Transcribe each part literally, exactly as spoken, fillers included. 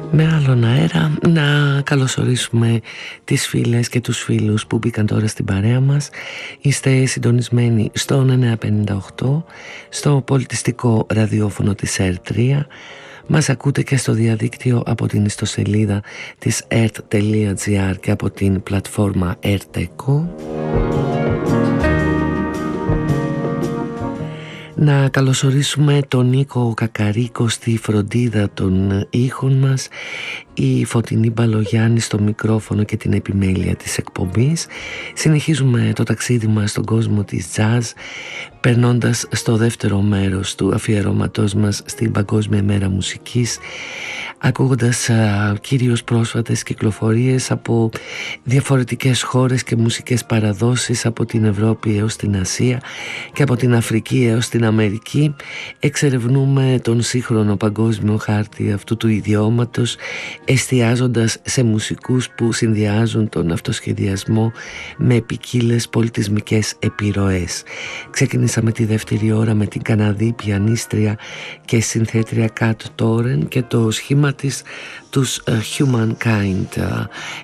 Με άλλον αέρα να καλωσορίσουμε τις φίλες και τους φίλους που μπήκαν τώρα στην παρέα μας. Είστε συντονισμένοι στο εννιακόσια πενήντα οκτώ, στο πολιτιστικό ραδιόφωνο της ι αρ τρία. Μας ακούτε και στο διαδίκτυο από την ιστοσελίδα της ερτ τελεία τζι άρ και από την πλατφόρμα ERTECO. Να καλωσορίσουμε τον Νίκο Κακαρίκο στη φροντίδα των ήχων μας, η Φωτεινή Μπαλογιάννη στο μικρόφωνο και την επιμέλεια της εκπομπής. Συνεχίζουμε το ταξίδι μας στον κόσμο της jazz, περνώντας στο δεύτερο μέρος του αφιερώματός μας στην Παγκόσμια Μέρα Μουσικής, ακούγοντας α, κυρίως πρόσφατες κυκλοφορίες από διαφορετικές χώρες και μουσικές παραδόσεις, από την Ευρώπη έως την Ασία και από την Αφρική έως την Αμερική. Εξερευνούμε τον σύγχρονο παγκόσμιο χάρτη αυτού του ιδιώματος, εστιάζοντας σε μουσικούς που συνδυάζουν τον αυτοσχεδιασμό με ποικίλες πολιτισμικές επιρροές. Ξεκινήσαμε τη δεύτερη ώρα με την Καναδή πιανίστρια και συνθέτρια Kat Toren και το σχήμα της, τους uh, Humankind.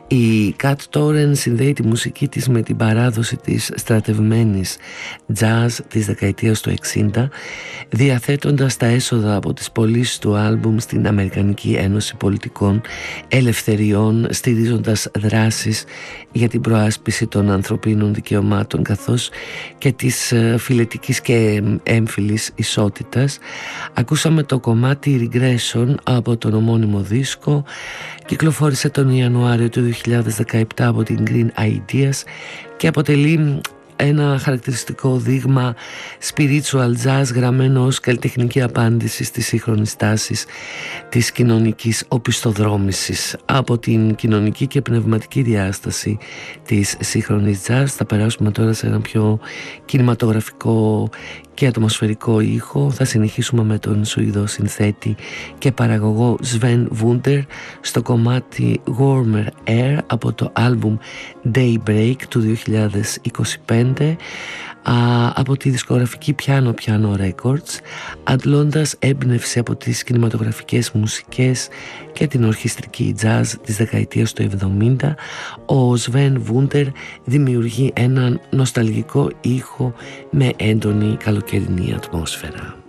Η Kat Toren συνδέει τη μουσική της με την παράδοση της στρατευμένης jazz της δεκαετίας του εξήντα, διαθέτοντας τα έσοδα από τις πωλήσεις του άλμπουμ στην Αμερικανική Ένωση Πολιτικών Ελευθεριών, στηρίζοντας δράσεις για την προάσπιση των ανθρωπίνων δικαιωμάτων καθώς και της φιλετικής και έμφυλης ισότητας. Ακούσαμε το κομμάτι Regression από τον ομώνυμο δίσκο, κυκλοφόρησε τον Ιανουάριο του δύο χιλιάδες δεκαεπτά από την Green Ideas και αποτελεί ένα χαρακτηριστικό δείγμα spiritual jazz γραμμένο ως καλλιτεχνική απάντηση στις σύγχρονες τάσεις της κοινωνικής οπισθοδρόμησης. Από την κοινωνική και πνευματική διάσταση της σύγχρονης jazz θα περάσουμε τώρα σε ένα πιο κινηματογραφικό και ατμοσφαιρικό ήχο. Θα συνεχίσουμε με τον Σουηδό συνθέτη και παραγωγό Sven Wunder στο κομμάτι Warmer Air από το άλμπουμ Daybreak του δύο χιλιάδες είκοσι πέντε α, από τη δισκογραφική Piano Piano Records, αντλώντας έμπνευση από τις κινηματογραφικές μουσικές και την ορχιστρική jazz της δεκαετίας του εβδομήντα. Ο Sven Wunder δημιουργεί έναν νοσταλγικό ήχο με έντονη καλοκαιρινή ατμόσφαιρα.